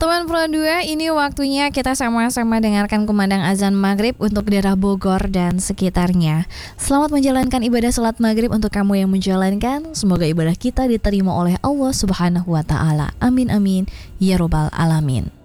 Teman Pro 2, ini waktunya kita sama-sama dengarkan kumandang azan maghrib untuk daerah Bogor dan sekitarnya. Selamat menjalankan ibadah salat maghrib untuk kamu yang menjalankan. Semoga ibadah kita diterima oleh Allah Subhanahu wa Ta'ala. Amin amin ya robbal alamin.